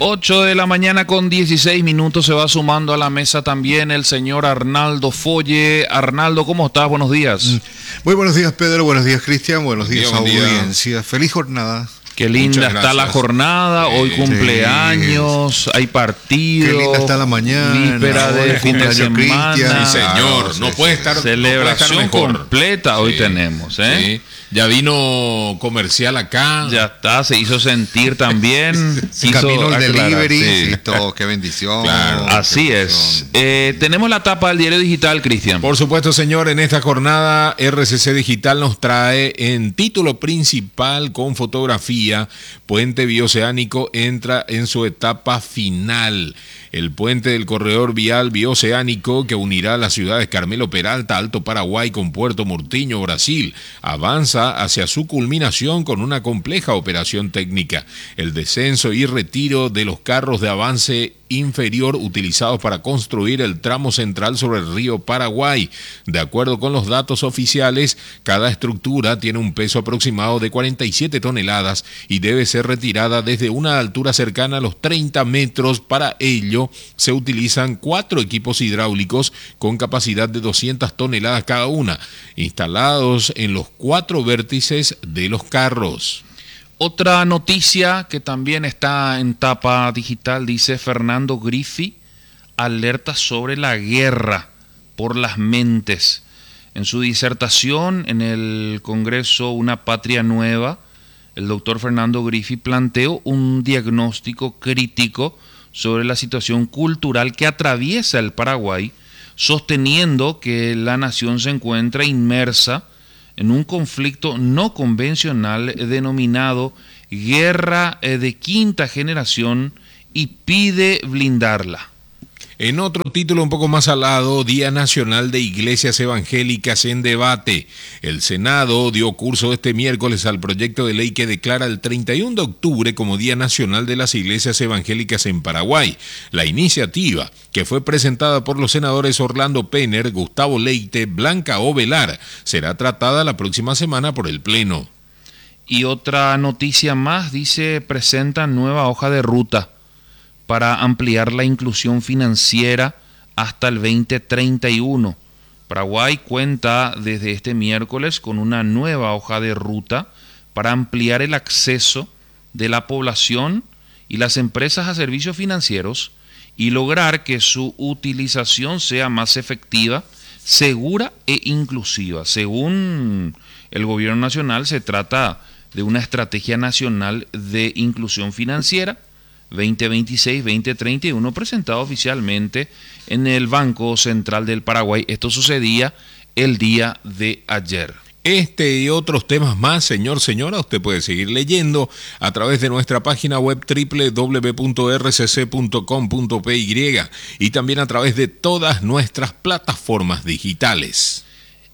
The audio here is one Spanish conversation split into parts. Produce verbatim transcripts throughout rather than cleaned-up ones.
ocho de la mañana con dieciséis minutos, se va sumando a la mesa también el señor Arnaldo Folle. Arnaldo, ¿cómo estás? Buenos días. Muy buenos días, Pedro. Buenos días, Cristian. Buenos días, buen día, audiencia. Día. Feliz jornada. Qué linda Muchas está la gracias. jornada, hoy Sí. cumpleaños, hay partido. Qué linda está la mañana. Víspera Hoy de es fin de cumpleaños semana. Cristian. Sí, señor, Ah, no sí, puede sí. estar Celebración no puede estar mejor. completa hoy Sí, tenemos, ¿eh? sí. Ya vino comercial acá. Ya está, se hizo sentir también. Sí, quiso camino el aclarar, delivery. sí. Sí, todo. Qué bendición. Claro. qué Así bendición. es. Eh, tenemos la tapa del diario digital, Cristian. Por supuesto, señor, en esta jornada R C C Digital nos trae en título principal con fotografía: Puente Bioceánico entra en su etapa final. El puente del corredor vial bioceánico que unirá las ciudades Carmelo Peralta, Alto Paraguay con Puerto Murtiño, Brasil, avanza hacia su culminación con una compleja operación técnica. El descenso y retiro de los carros de avance inferior utilizados para construir el tramo central sobre el río Paraguay. De acuerdo con los datos oficiales, cada estructura tiene un peso aproximado de cuarenta y siete toneladas y debe ser retirada desde una altura cercana a los treinta metros. Para ello, se utilizan cuatro equipos hidráulicos con capacidad de doscientas toneladas cada una, instalados en los cuatro vértices de los carros. Otra noticia que también está en tapa digital dice: Fernando Griffi alerta sobre la guerra por las mentes. En su disertación en el Congreso Una Patria Nueva, el doctor Fernando Griffi planteó un diagnóstico crítico sobre la situación cultural que atraviesa el Paraguay, sosteniendo que la nación se encuentra inmersa en un conflicto no convencional denominado guerra de quinta generación y pide blindarla. En otro título un poco más al lado, Día Nacional de Iglesias Evangélicas en debate. El Senado dio curso este miércoles al proyecto de ley que declara el treinta y uno de octubre como Día Nacional de las Iglesias Evangélicas en Paraguay. La iniciativa, que fue presentada por los senadores Orlando Penner, Gustavo Leite, Blanca Ovelar, será tratada la próxima semana por el Pleno. Y otra noticia más dice: presenta nueva hoja de ruta para ampliar la inclusión financiera hasta el veinte treinta y uno. Paraguay cuenta desde este miércoles con una nueva hoja de ruta para ampliar el acceso de la población y las empresas a servicios financieros y lograr que su utilización sea más efectiva, segura e inclusiva. Según el gobierno nacional, se trata de una estrategia nacional de inclusión financiera veinte veintiséis veinte treinta y uno, presentado oficialmente en el Banco Central del Paraguay. Esto sucedía el día de ayer. Este y otros temas más, señor, señora, usted puede seguir leyendo a través de nuestra página web doble u doble u doble u punto r c c punto com punto p y y también a través de todas nuestras plataformas digitales.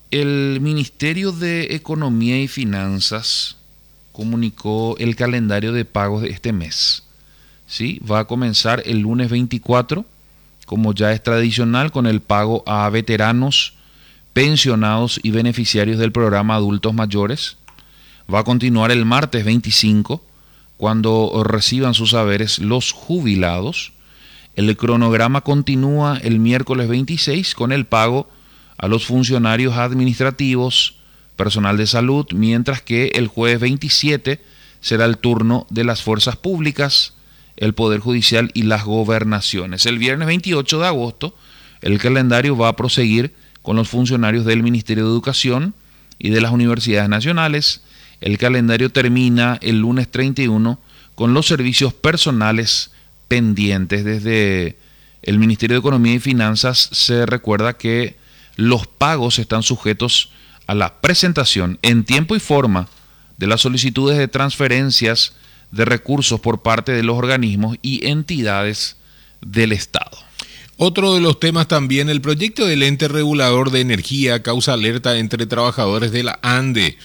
El Ministerio de Economía y Finanzas comunicó el calendario de pagos de este mes. Sí, va a comenzar el lunes veinticuatro, como ya es tradicional, con el pago a veteranos, pensionados y beneficiarios del programa Adultos Mayores. Va a continuar el martes veinticinco, cuando reciban sus haberes los jubilados. El cronograma continúa el miércoles veintiséis con el pago a los funcionarios administrativos, personal de salud, mientras que el jueves veintisiete será el turno de las fuerzas públicas, el Poder Judicial y las gobernaciones. El viernes veintiocho de agosto, el calendario va a proseguir con los funcionarios del Ministerio de Educación y de las universidades nacionales. El calendario termina el lunes treinta y uno con los servicios personales pendientes. Desde el Ministerio de Economía y Finanzas se recuerda que los pagos están sujetos a la presentación en tiempo y forma de las solicitudes de transferencias de recursos por parte de los organismos y entidades del Estado. Otro de los temas también, el proyecto del ente regulador de energía causa alerta entre trabajadores de la ANDE.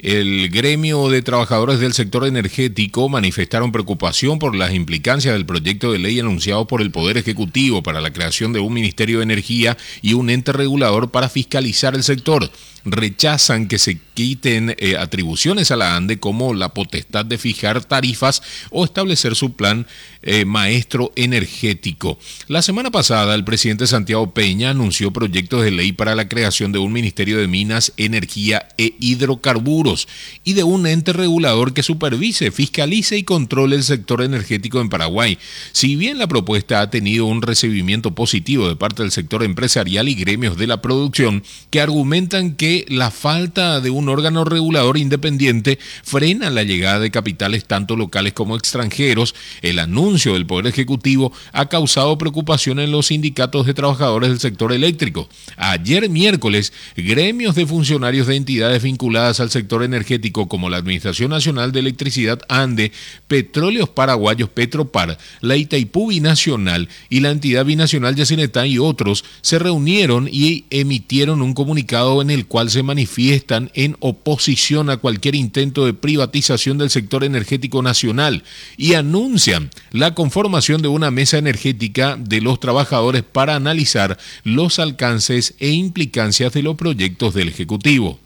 El gremio de trabajadores del sector energético manifestaron preocupación por las implicancias del proyecto de ley anunciado por el Poder Ejecutivo para la creación de un Ministerio de Energía y un ente regulador para fiscalizar el sector. Rechazan que se quiten eh, atribuciones a la ANDE como la potestad de fijar tarifas o establecer su plan eh, maestro energético. La semana pasada, el presidente Santiago Peña anunció proyectos de ley para la creación de un Ministerio de Minas, Energía e Hidrocarburos y de un ente regulador que supervise, fiscalice y controle el sector energético en Paraguay. Si bien la propuesta ha tenido un recibimiento positivo de parte del sector empresarial y gremios de la producción, que argumentan que la falta de un órgano regulador independiente frena la llegada de capitales tanto locales como extranjeros, el anuncio del Poder Ejecutivo ha causado preocupación en los sindicatos de trabajadores del sector eléctrico. Ayer miércoles, gremios de funcionarios de entidades vinculadas al sector energético como la Administración Nacional de Electricidad ANDE, Petróleos Paraguayos Petropar, la Itaipú Binacional y la entidad binacional Yacinetá y otros se reunieron y emitieron un comunicado en el cual se manifiestan en oposición a cualquier intento de privatización del sector energético nacional y anuncian la conformación de una mesa energética de los trabajadores para analizar los alcances e implicancias de los proyectos del Ejecutivo.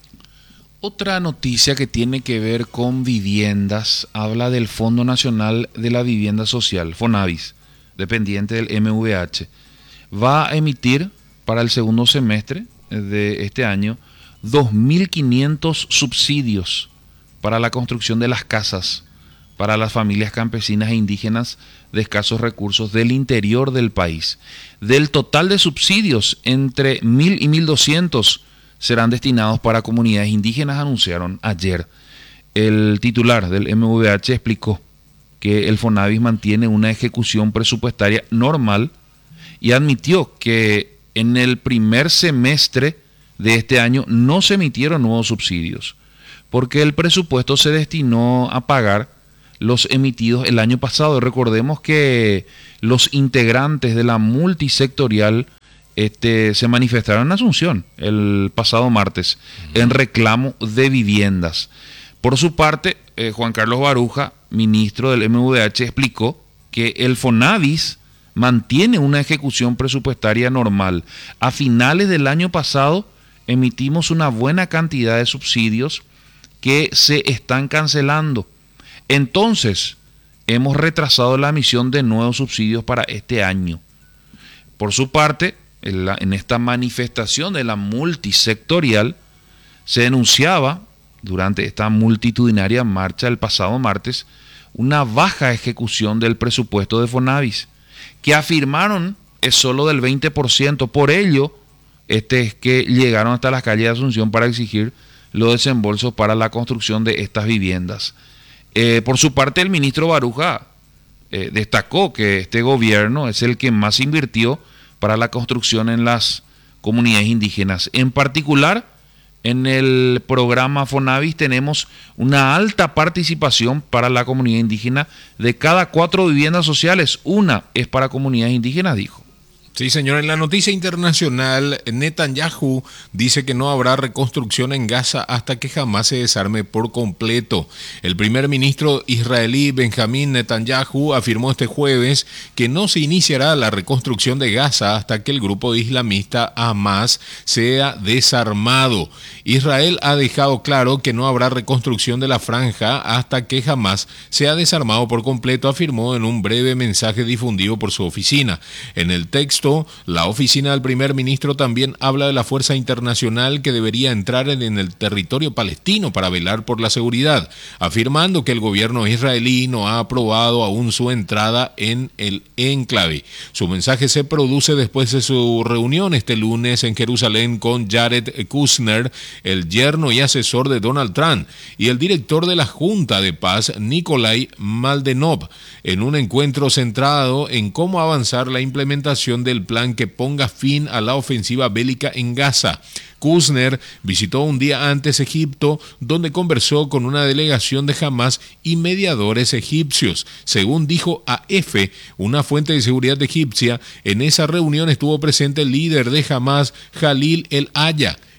Otra noticia que tiene que ver con viviendas habla del Fondo Nacional de la Vivienda Social, FONAVIS, dependiente del M V H. Va a emitir para el segundo semestre de este año dos mil quinientos subsidios para la construcción de las casas para las familias campesinas e indígenas de escasos recursos del interior del país. Del total de subsidios, entre mil y mil doscientos serán destinados para comunidades indígenas, anunciaron ayer. El titular del M V H explicó que el FONAVIS mantiene una ejecución presupuestaria normal y admitió que en el primer semestre de este año no se emitieron nuevos subsidios, porque el presupuesto se destinó a pagar los emitidos el año pasado. Recordemos que los integrantes de la multisectorial este, se manifestaron en Asunción el pasado martes en reclamo de viviendas. Por su parte, eh, Juan Carlos Baruja, ministro del M V H, explicó que el FONAVIS mantiene una ejecución presupuestaria normal. A finales del año pasado emitimos una buena cantidad de subsidios que se están cancelando. Entonces, hemos retrasado la emisión de nuevos subsidios para este año. Por su parte, en, la, en esta manifestación de la multisectorial, se denunciaba durante esta multitudinaria marcha el pasado martes una baja ejecución del presupuesto de FONAVIS, que afirmaron es solo del veinte por ciento. Por ello, este es que llegaron hasta las calles de Asunción para exigir los desembolsos para la construcción de estas viviendas. Eh, por su parte, el ministro Baruja eh, destacó que este gobierno es el que más invirtió para la construcción en las comunidades indígenas. En particular, en el programa FONAVIS tenemos una alta participación para la comunidad indígena. De cada cuatro viviendas sociales, una es para comunidades indígenas, dijo. Sí, señor. En la noticia internacional, Netanyahu dice que no habrá reconstrucción en Gaza hasta que jamás se desarme por completo. El primer ministro israelí Benjamín Netanyahu afirmó este jueves que no se iniciará la reconstrucción de Gaza hasta que el grupo islamista Hamas sea desarmado. Israel ha dejado claro que no habrá reconstrucción de la franja hasta que Hamas sea desarmado por completo, afirmó en un breve mensaje difundido por su oficina. En el texto, la oficina del primer ministro también habla de la fuerza internacional que debería entrar en el territorio palestino para velar por la seguridad, afirmando que el gobierno israelí no ha aprobado aún su entrada en el enclave. Su mensaje se produce después de su reunión este lunes en Jerusalén con Jared Kushner, el yerno y asesor de Donald Trump, y el director de la Junta de Paz, Nikolai Maldenov, en un encuentro centrado en cómo avanzar la implementación del plan que ponga fin a la ofensiva bélica en Gaza. Kushner visitó un día antes Egipto, donde conversó con una delegación de Hamas y mediadores egipcios. Según dijo A F, una fuente de seguridad egipcia, en esa reunión estuvo presente el líder de Hamas, Jalil El Haya,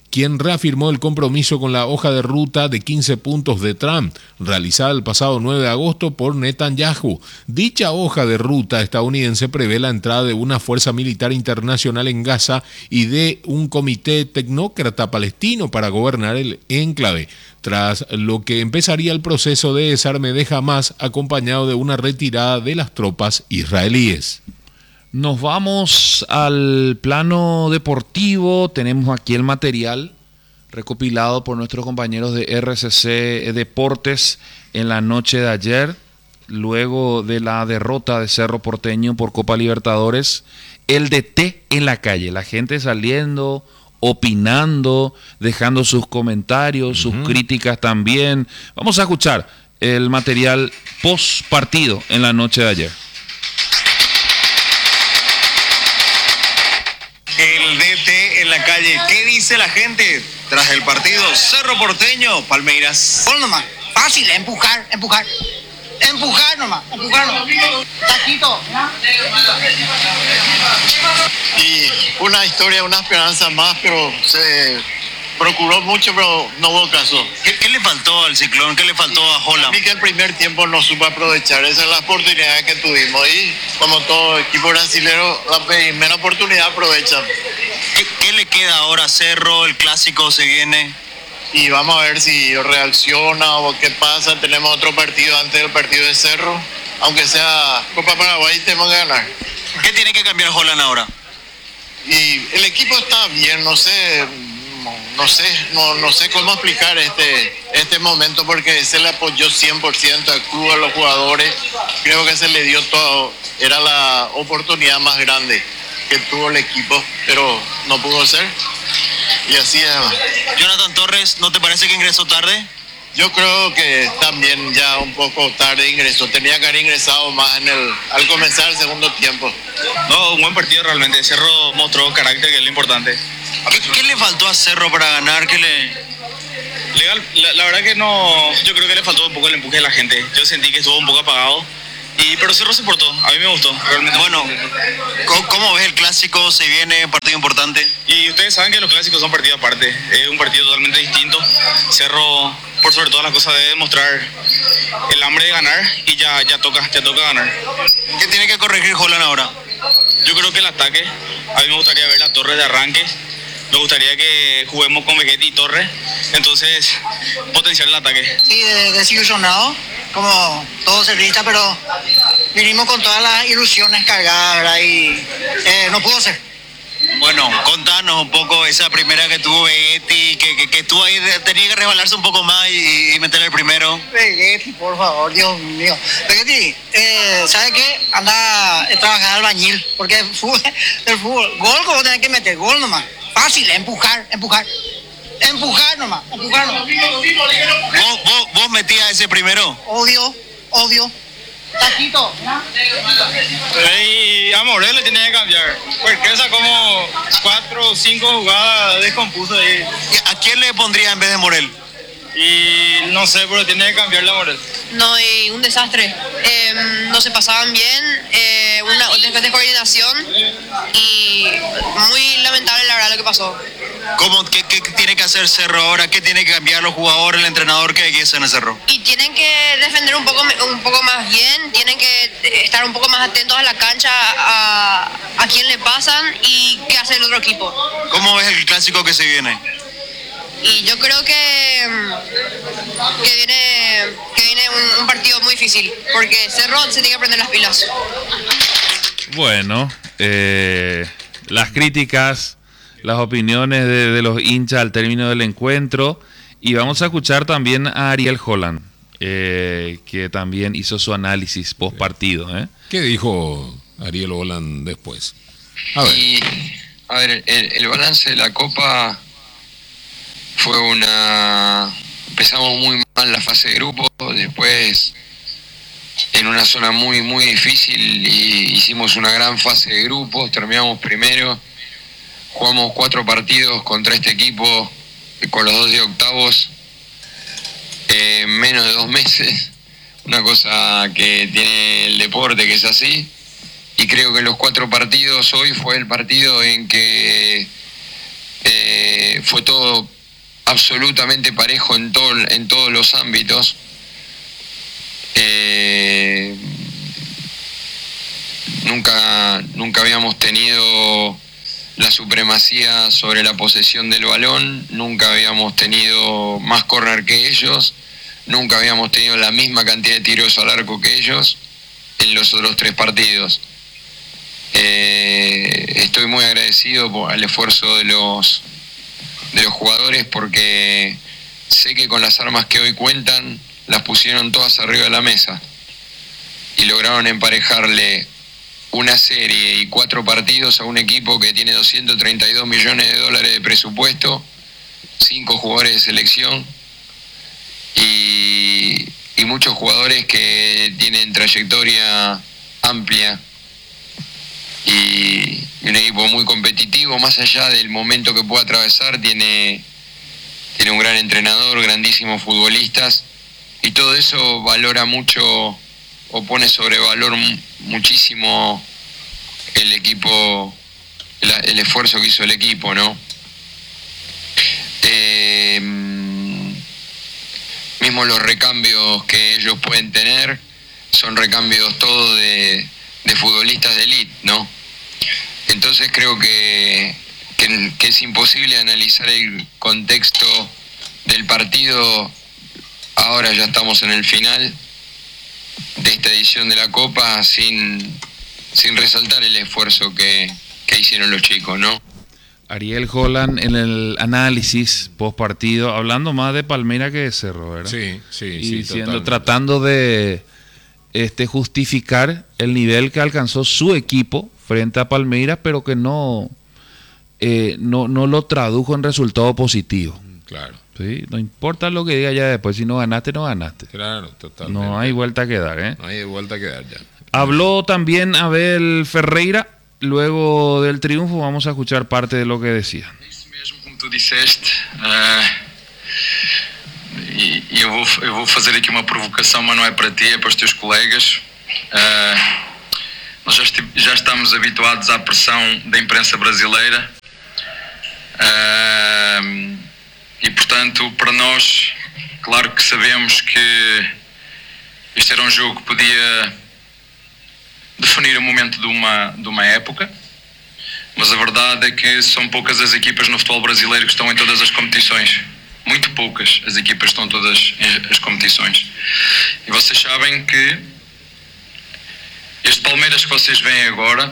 quien reafirmó el compromiso con la hoja de ruta de quince puntos de Trump, realizada el pasado nueve de agosto por Netanyahu. Dicha hoja de ruta estadounidense prevé la entrada de una fuerza militar internacional en Gaza y de un comité tecnócrata palestino para gobernar el enclave, tras lo que empezaría el proceso de desarme de Hamás, acompañado de una retirada de las tropas israelíes. Nos vamos al plano deportivo. Tenemos aquí el material recopilado por nuestros compañeros de R C C Deportes en la noche de ayer, luego de la derrota de Cerro Porteño por Copa Libertadores. El D T en la calle, la gente saliendo, opinando, dejando sus comentarios, sus uh-huh. críticas también. Vamos a escuchar el material post partido en la noche de ayer. El D T en la calle. ¿Qué dice la gente tras el partido? Cerro Porteño, Palmeiras. Gol nomás. Fácil, empujar, empujar. Empujar nomás, empujar nomás. Taquito. Y una historia, una esperanza más, pero se procuró mucho, pero no hubo caso. ¿Qué, qué le faltó al Ciclón? ¿Qué le faltó a Holland? Y que el primer tiempo no supo aprovechar. Esa es la oportunidad que tuvimos. Y como todo equipo brasilero, la primera oportunidad aprovechan. ¿Qué, qué le queda ahora a Cerro? El clásico se viene. Y vamos a ver si reacciona o qué pasa. Tenemos otro partido antes del partido de Cerro. Aunque sea Copa Paraguay, tenemos que ganar. ¿Qué tiene que cambiar Holland ahora? Y el equipo está bien, no sé... No sé, no, no sé cómo explicar este, este momento porque se le apoyó cien por ciento al club, a los jugadores. Creo que se le dio todo. Era la oportunidad más grande que tuvo el equipo, pero no pudo ser. Y así es. Jonathan Torres, ¿no te parece que ingresó tarde? Yo creo que también ya un poco tarde ingresó. Tenía que haber ingresado más en el, al comenzar el segundo tiempo. No, un buen partido realmente. Cerro mostró carácter, que es lo importante. ¿Qué, ¿Qué le faltó a Cerro para ganar? ¿Qué le... Legal, la, la verdad que no, yo creo que le faltó un poco el empuje de la gente. Yo sentí que estuvo un poco apagado, y, pero Cerro se portó, a mí me gustó, realmente. Bueno, ¿cómo, ¿cómo ves el clásico? Se viene partido importante. Y ustedes saben que los clásicos son partidos aparte, es un partido totalmente distinto. Cerro, por sobre todas las cosas, debe demostrar el hambre de ganar y ya, ya toca, ya toca ganar. ¿Qué tiene que corregir Holland ahora? Yo creo que el ataque, a mí me gustaría ver la torre de arranque. Me gustaría que juguemos con Vegetti y Torres, entonces potenciar el ataque. Sí, desilusionado, como todo cerrista, pero vinimos con todas las ilusiones cargadas, ¿verdad? Y eh, no pudo ser. Bueno, contanos un poco esa primera que tuvo Vegetti, que, que, que estuvo ahí, tenía que resbalarse un poco más y, y meter el primero. Vegetti, por favor, Dios mío. Vegetti, eh, ¿sabe qué? Anda a trabajar albañil, porque el fútbol, el fútbol, gol como tenés que meter, gol nomás. Fácil, empujar, empujar. Empujar nomás, empujar nomás. ¿Vos, vos, vos metías ese primero? Obvio, obvio. Taquito. Y a Morel le tenía que cambiar, porque esa como cuatro o cinco jugadas descompuso ahí. ¿A quién le pondría en vez de Morel? Y no sé, pero tiene que cambiarle a Morel. No, y un desastre. Eh, no se pasaban bien, eh, una descoordinación y muy lamentable la verdad lo que pasó. ¿Cómo, qué, qué tiene que hacer Cerro ahora? ¿Qué tiene que cambiar los jugadores, el entrenador? ¿Qué hay que hacer en el Cerro? Y tienen que defender un poco, un poco más bien, tienen que estar un poco más atentos a la cancha, a, a quién le pasan y qué hace el otro equipo. ¿Cómo ves el clásico que se viene? Y yo creo que, que viene, que viene un, un partido muy difícil, porque Cerro se tiene que prender las pilas. Bueno, eh, las críticas, las opiniones de, de los hinchas al término del encuentro, y vamos a escuchar también a Ariel Holland, eh, que también hizo su análisis post partido. ¿eh? ¿Qué dijo Ariel Holland después? A ver, y, a ver el, el balance de la Copa fue una... Empezamos muy mal la fase de grupos, después en una zona muy muy difícil y hicimos una gran fase de grupos, terminamos primero, jugamos cuatro partidos contra este equipo con los dos de octavos en eh, menos de dos meses, una cosa que tiene el deporte que es así, y creo que en los cuatro partidos hoy fue el partido en que Eh, fue todo absolutamente parejo en, todo, en todos los ámbitos. Eh, nunca, nunca habíamos tenido la supremacía sobre la posesión del balón, nunca habíamos tenido más córner que ellos, nunca habíamos tenido la misma cantidad de tiros al arco que ellos en los otros tres partidos. Eh, estoy muy agradecido por el esfuerzo de los, de los jugadores, porque sé que con las armas que hoy cuentan las pusieron todas arriba de la mesa y lograron emparejarle una serie y cuatro partidos a un equipo que tiene doscientos treinta y dos millones de dólares de presupuesto, cinco jugadores de selección y, y muchos jugadores que tienen trayectoria amplia y, y un equipo muy competitivo. Más allá del momento que pueda atravesar, tiene, tiene un gran entrenador, grandísimos futbolistas, y todo eso valora mucho o pone sobre valor muchísimo el equipo, el, el esfuerzo que hizo el equipo, ¿no? Eh, mismo los recambios que ellos pueden tener son recambios todos de, de futbolistas de élite, ¿no? Entonces creo que, que, que es imposible analizar el contexto del partido. Ahora ya estamos en el final de esta edición de la Copa sin, sin resaltar el esfuerzo que, que hicieron los chicos, ¿no? Ariel Holland en el análisis post partido, hablando más de Palmeiras que de Cerro, ¿verdad? Sí, sí, y sí. diciendo, Totalmente. tratando de este, justificar el nivel que alcanzó su equipo frente a Palmeiras, pero que no, eh, no, no lo tradujo en resultado positivo. Claro. ¿Sí? No importa lo que diga ya después, si no ganaste, no ganaste. Claro, totalmente. No hay vuelta que dar, ¿eh? No hay vuelta que dar ya. Habló también Abel Ferreira, luego del triunfo. Vamos a escuchar parte de lo que decía. Isso mesmo, como tu disseste, uh, e, e eu, vou, eu vou fazer aqui uma provocação, mas não é para ti, é para os teus colegas. Uh, nós já, esti- já estamos habituados à pressão da imprensa brasileira. Uh, E, portanto, para nós, claro que sabemos que este era um jogo que podia definir o momento de uma, de uma época, mas a verdade é que são poucas as equipas no futebol brasileiro que estão em todas as competições. Muito poucas as equipas estão todas em as competições. E vocês sabem que este Palmeiras que vocês veem agora,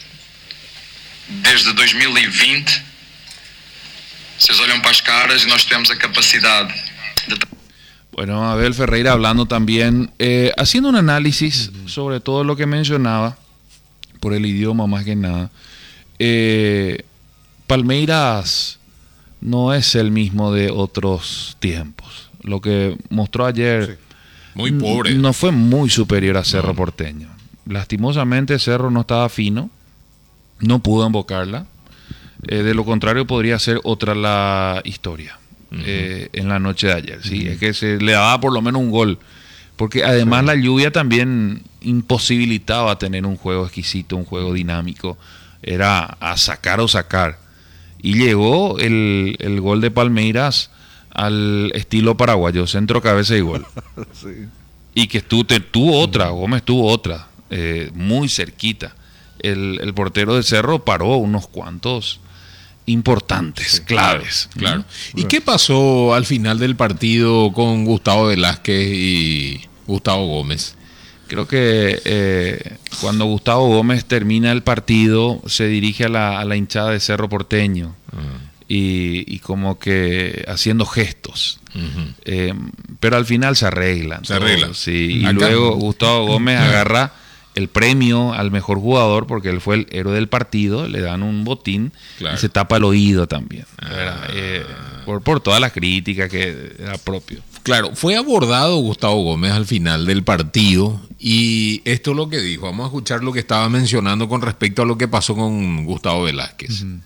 desde dois mil e vinte... Vocês olham para as caras y nosotros tenemos la capacidad de... Bueno, Abel Ferreira hablando también, eh, haciendo un análisis sobre todo lo que mencionaba, por el idioma más que nada. Eh, Palmeiras no es el mismo de otros tiempos. Lo que mostró ayer Sí. Muy pobre. no fue muy superior a Cerro Porteño. Lastimosamente Cerro no estaba fino, no pudo invocarla. Eh, de lo contrario podría ser otra la historia uh-huh. eh, en la noche de ayer. ¿Sí? Uh-huh. Es que se le daba por lo menos un gol, porque además sí. la lluvia también imposibilitaba tener un juego exquisito, un juego dinámico. Era a sacar o sacar. Y llegó el, el gol de Palmeiras al estilo paraguayo, centro, cabeza y gol. Sí. Y que tú, te, tuvo otra, Gómez tuvo otra, eh, muy cerquita. El, el portero de Cerro paró unos cuantos importantes, sí, claves. Claro. ¿Y qué pasó al final del partido con Gustavo Velázquez y Gustavo Gómez? Creo que eh, cuando Gustavo Gómez termina el partido se dirige a la, a la hinchada de Cerro Porteño uh-huh. y, y como que haciendo gestos. Uh-huh. Eh, pero al final se arreglan. Se arreglan. Sí, y Acá. luego Gustavo Gómez agarra el premio al mejor jugador porque él fue el héroe del partido, le dan un botín claro. y se tapa el oído también, ah. eh, por, por todas las críticas que era propio. Claro, fue abordado Gustavo Gómez al final del partido y esto es lo que dijo. Vamos a escuchar lo que estaba mencionando con respecto a lo que pasó con Gustavo Velázquez. Uh-huh.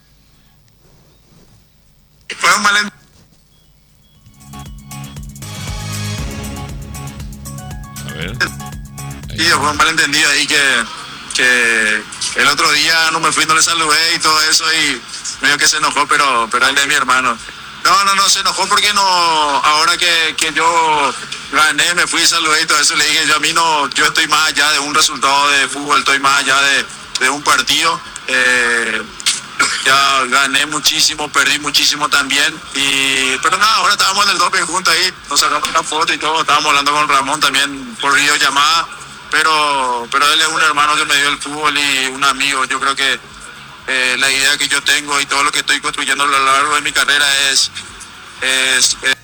Fue un malentendido. A ver. Sí, fue un malentendido ahí que, que, el otro día no me fui, no le saludé y todo eso y medio que se enojó, pero, pero él es mi hermano. No, no, no, se enojó porque no, ahora que, que yo gané, me fui y saludé y todo eso, le dije, yo a mí no, yo estoy más allá de un resultado de fútbol, estoy más allá de, de un partido. Eh, ya gané muchísimo, perdí muchísimo también, y pero nada, ahora estábamos en el doping juntos ahí, nos sacamos una foto y todo, estábamos hablando con Ramón también por videollamada, pero, pero él es un hermano que me dio el fútbol y un amigo. Yo creo que eh, la idea que yo tengo y todo lo que estoy construyendo a lo largo de mi carrera es, es eh,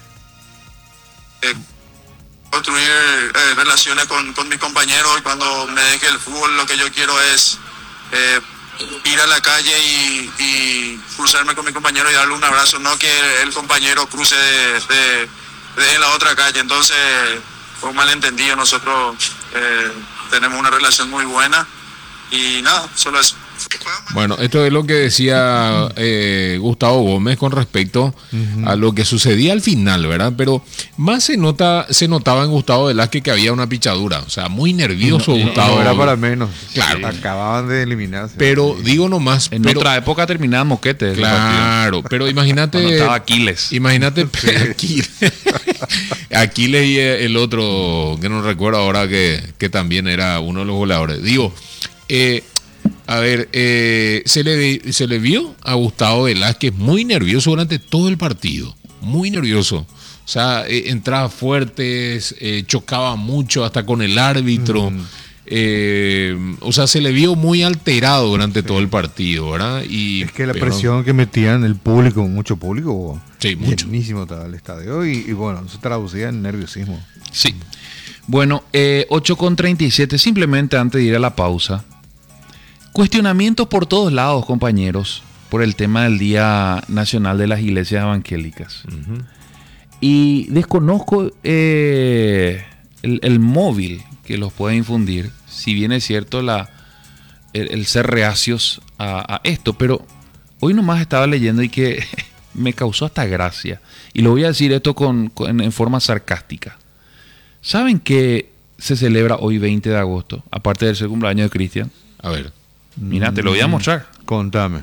eh, construir eh, relaciones con, con mis compañeros, y cuando me deje el fútbol lo que yo quiero es eh, ir a la calle y, y cruzarme con mi compañero y darle un abrazo, no que el compañero cruce de, de, de la otra calle. Entonces fue un malentendido, nosotros eh, tenemos una relación muy buena y nada, solo eso. Bueno, esto es lo que decía eh, Gustavo Gómez con respecto uh-huh. a lo que sucedía al final, ¿verdad? Pero más se nota, se notaba en Gustavo Velázquez que había una pichadura, o sea, muy nervioso no, Gustavo. No era para menos. Claro. Acababan de eliminarse. Pero sí. digo nomás. En pero, otra época terminaba Moquete. Claro, pero imagínate. Estaba Aquiles. Imagínate Aquiles. Aquiles y el otro, que no recuerdo ahora, que, que también era uno de los goleadores. Digo, eh. A ver, eh, se, le, se le vio a Gustavo Velázquez muy nervioso durante todo el partido, muy nervioso. O sea, eh, entraba fuertes, eh, chocaba mucho hasta con el árbitro. Mm. Eh, o sea, se le vio muy alterado durante sí. todo el partido, ¿verdad? Y, es que la pero, presión que metían el público, mucho público, sí, mucho. Llenísimo estaba el estadio y, y bueno, se traducía en nerviosismo. Sí. Bueno, eh, ocho con treinta y siete, simplemente antes de ir a la pausa. Cuestionamientos por todos lados, compañeros, por el tema del Día Nacional de las Iglesias Evangélicas. Uh-huh. Y desconozco eh, el, el móvil que los puede infundir, si bien es cierto la, el, el ser reacios a, a esto, pero hoy nomás estaba leyendo y que me causó hasta gracia. Y lo voy a decir esto con, con, en forma sarcástica. ¿Saben que se celebra hoy veinte de agosto, aparte del cumpleaños de Cristian? A ver. Mira, te lo voy a mostrar. Contame.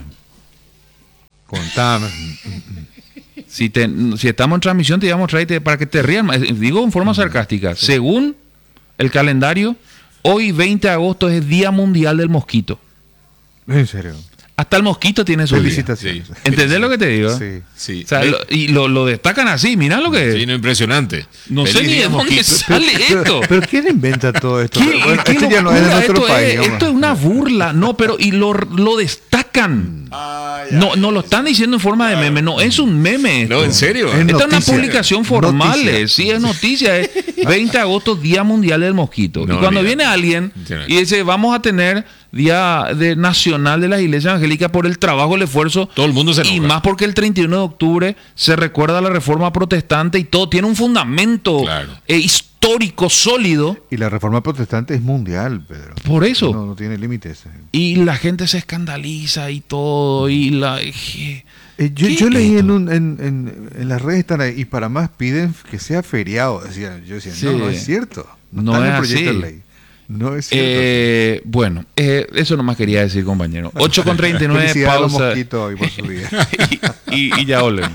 Contame. Si, te, si estamos en transmisión, te voy a mostrar y te, para que te rían. Digo en forma sarcástica. Sí. Según el calendario, hoy veinte de agosto es Día Mundial del Mosquito. ¿En serio? Hasta el mosquito tiene su felicitaciones. Sí. ¿Entendés lo que te digo? Sí, sí. O sea, lo, y lo, lo destacan así, mirá lo que es. Sí, no, impresionante. No Feliz sé ni de dónde mosquito. Sale pero, esto. Pero, pero ¿quién inventa todo esto? ¿Qué, bueno, qué esto ya no es de nuestro esto país. Es, esto es una burla, no, pero y lo, lo destacan. Ah, ya, no, no lo están diciendo en forma de meme, no, es un meme. No, en serio. Es Esta noticia, es una publicación formal, noticia. Sí, es noticia. Es veinte de agosto, Día Mundial del Mosquito. No, y cuando mira. viene alguien y dice, vamos a tener Día de Nacional de las Iglesias Evangélicas por el trabajo, el esfuerzo. Todo el mundo se enoja. Y más porque el treinta y uno de octubre se recuerda la Reforma Protestante y todo tiene un fundamento claro. eh, histórico sólido. Y la Reforma Protestante es mundial, Pedro. Por eso. No, no tiene límites. Y la gente se escandaliza y todo. Y la eh, eh, yo, yo leí en, un, en, en, en las redes están ahí, y para más piden que sea feriado. Decían, yo decía, sí. no, no es cierto. No, no está es en el proyecto así. De ley. No es cierto. Eh, bueno, eh, eso nomás quería decir, compañero. ocho con treinta y nueve, pausa. Hoy por su día. y, y, y ya volvemos.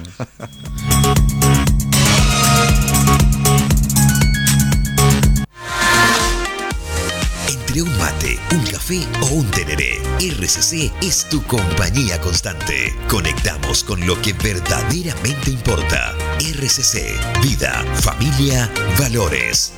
Entre un mate, un café o un tereré, R C C es tu compañía constante. Conectamos con lo que verdaderamente importa. R C C, vida, familia, valores.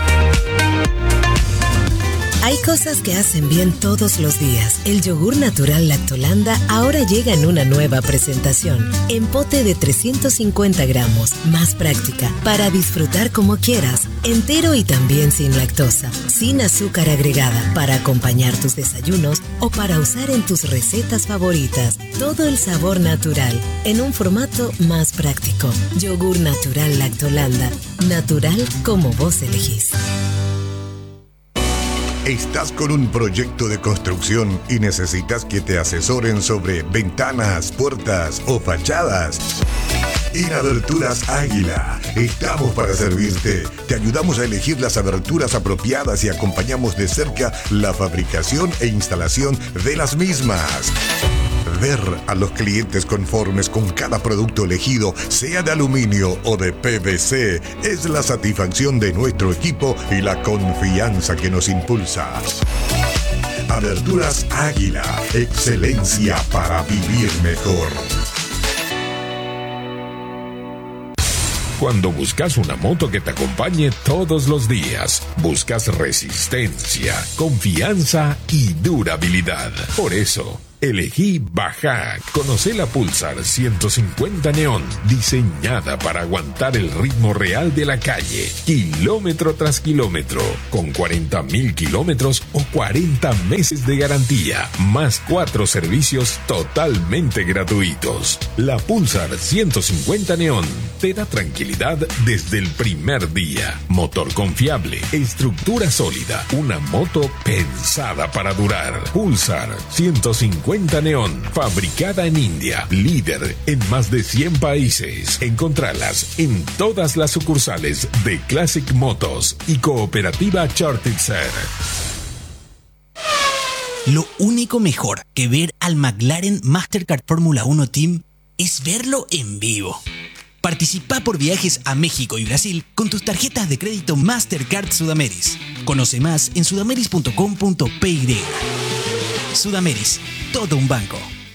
Hay cosas que hacen bien todos los días. El yogur natural Lactolanda ahora llega en una nueva presentación. En pote de trescientos cincuenta gramos. Más práctica. Para disfrutar como quieras. Entero y también sin lactosa. Sin azúcar agregada. Para acompañar tus desayunos o para usar en tus recetas favoritas. Todo el sabor natural. En un formato más práctico. Yogur natural Lactolanda. Natural como vos elegís. ¿Estás con un proyecto de construcción y necesitas que te asesoren sobre ventanas, puertas o fachadas? En Aberturas Águila, estamos para servirte. Te ayudamos a elegir las aberturas apropiadas y acompañamos de cerca la fabricación e instalación de las mismas. Ver a los clientes conformes con cada producto elegido, sea de aluminio o de P V C, es la satisfacción de nuestro equipo y la confianza que nos impulsa. Aberturas Águila, excelencia para vivir mejor. Cuando buscas una moto que te acompañe todos los días, buscas resistencia, confianza y durabilidad. Por eso, elegí Baja. Conoce la Pulsar ciento cincuenta Neon, diseñada para aguantar el ritmo real de la calle, kilómetro tras kilómetro, con cuarenta mil kilómetros o cuarenta meses de garantía, más cuatro servicios totalmente gratuitos. La Pulsar ciento cincuenta Neon te da tranquilidad desde el primer día. Motor confiable, estructura sólida, una moto pensada para durar. Pulsar ciento cincuenta Neon, fabricada en India, líder en más de cien países. Encontralas en todas las sucursales de Classic Motos y Cooperativa Chartitzer. Lo único mejor que ver al McLaren Mastercard Fórmula uno Team es verlo en vivo. Participa por viajes a México y Brasil con tus tarjetas de crédito Mastercard Sudameris. Conoce más en sudameris punto com punto pe y. Sudameris, todo un banco.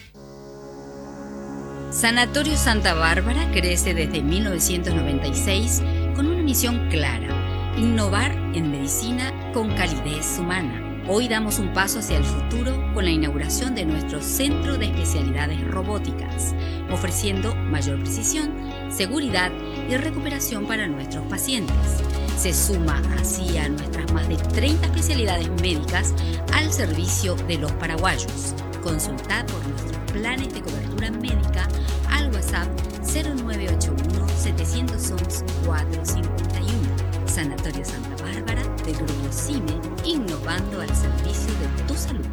Sanatorio Santa Bárbara crece desde mil novecientos noventa y seis con una misión clara: innovar en medicina con calidez humana. Hoy damos un paso hacia el futuro con la inauguración de nuestro Centro de Especialidades Robóticas, ofreciendo mayor precisión, seguridad y recuperación para nuestros pacientes. Se suma así a nuestras más de treinta especialidades médicas al servicio de los paraguayos. Consultad por nuestros planes de cobertura médica al WhatsApp cero nueve ocho uno, setecientos once, cuatrocientos cincuenta y uno. Sanatorio Santa Bárbara del Grupo CIME, innovando al servicio de tu salud.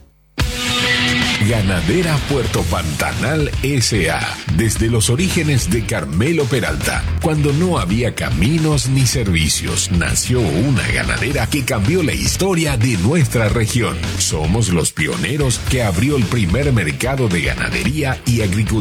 Ganadera Puerto Pantanal S A Desde los orígenes de Carmelo Peralta, cuando no había caminos ni servicios, nació una ganadera que cambió la historia de nuestra región. Somos los pioneros que abrió el primer mercado de ganadería y agricultura